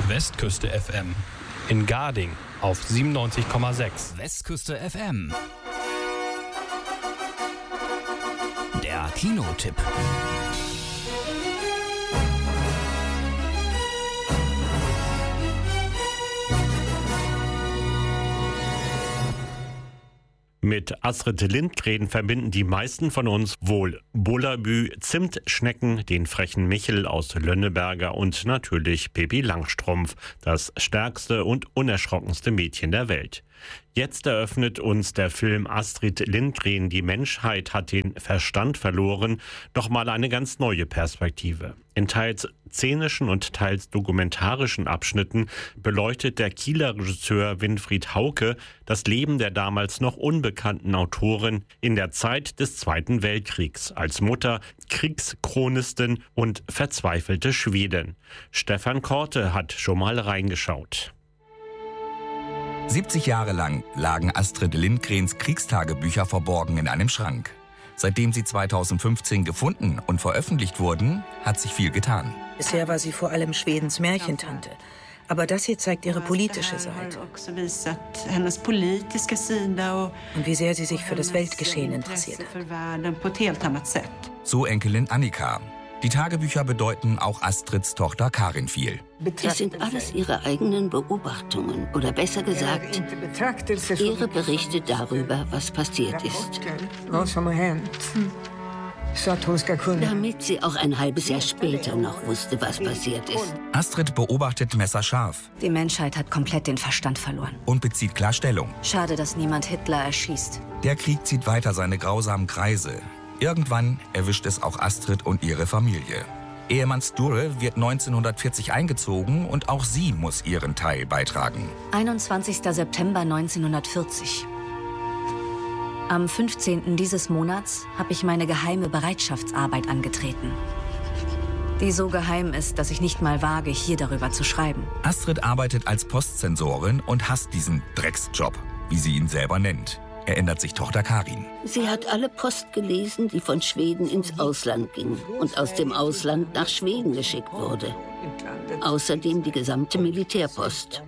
Westküste FM. In Garding auf 97,6. Westküste FM. Der Kinotipp. Mit Astrid Lindgren verbinden die meisten von uns wohl Bullabü, Zimtschnecken, den frechen Michel aus Lönneberger und natürlich Pippi Langstrumpf, das stärkste und unerschrockenste Mädchen der Welt. Jetzt eröffnet uns der Film Astrid Lindgren, die Menschheit hat den Verstand verloren, doch mal eine ganz neue Perspektive. In teils szenischen und teils dokumentarischen Abschnitten beleuchtet der Kieler Regisseur Winfried Hauke das Leben der damals noch unbekannten Autorin in der Zeit des Zweiten Weltkriegs als Mutter, Kriegschronistin und verzweifelte Schwedin. Stefan Korte hat schon mal reingeschaut. 70 Jahre lang lagen Astrid Lindgrens Kriegstagebücher verborgen in einem Schrank. Seitdem sie 2015 gefunden und veröffentlicht wurden, hat sich viel getan. Bisher war sie vor allem Schwedens Märchentante. Aber das hier zeigt ihre politische Seite. Und wie sehr sie sich für das Weltgeschehen interessiert hat. So Enkelin Annika. Die Tagebücher bedeuten auch Astrids Tochter Karin viel. Es sind alles ihre eigenen Beobachtungen oder besser gesagt, ihre Berichte darüber, was passiert ist. Damit sie auch ein halbes Jahr später noch wusste, was passiert ist. Astrid beobachtet messerscharf. Die Menschheit hat komplett den Verstand verloren. Und bezieht klar Stellung. Schade, dass niemand Hitler erschießt. Der Krieg zieht weiter seine grausamen Kreise. Irgendwann erwischt es auch Astrid und ihre Familie. Ehemann Sture wird 1940 eingezogen und auch sie muss ihren Teil beitragen. 21. September 1940. Am 15. dieses Monats habe ich meine geheime Bereitschaftsarbeit angetreten. Die so geheim ist, dass ich nicht mal wage, hier darüber zu schreiben. Astrid arbeitet als Postsensorin und hasst diesen Drecksjob, wie sie ihn selber nennt. Erinnert sich Tochter Karin. Sie hat alle Post gelesen, die von Schweden ins Ausland ging und aus dem Ausland nach Schweden geschickt wurde. Außerdem die gesamte Militärpost.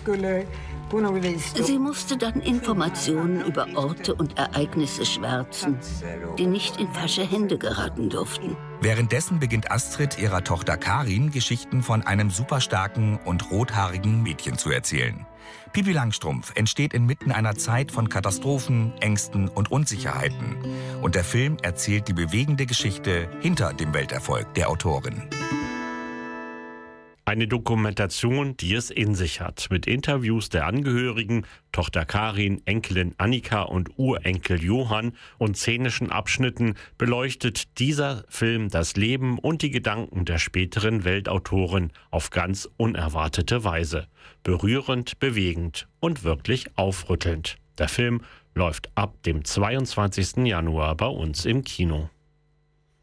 Sie musste dann Informationen über Orte und Ereignisse schwärzen, die nicht in falsche Hände geraten durften. Währenddessen beginnt Astrid ihrer Tochter Karin Geschichten von einem superstarken und rothaarigen Mädchen zu erzählen. Pippi Langstrumpf entsteht inmitten einer Zeit von Katastrophen, Ängsten und Unsicherheiten. Und der Film erzählt die bewegende Geschichte hinter dem Welterfolg der Autorin. Eine Dokumentation, die es in sich hat, mit Interviews der Angehörigen, Tochter Karin, Enkelin Annika und Urenkel Johann und szenischen Abschnitten beleuchtet dieser Film das Leben und die Gedanken der späteren Weltautorin auf ganz unerwartete Weise. Berührend, bewegend und wirklich aufrüttelnd. Der Film läuft ab dem 22. Januar bei uns im Kino.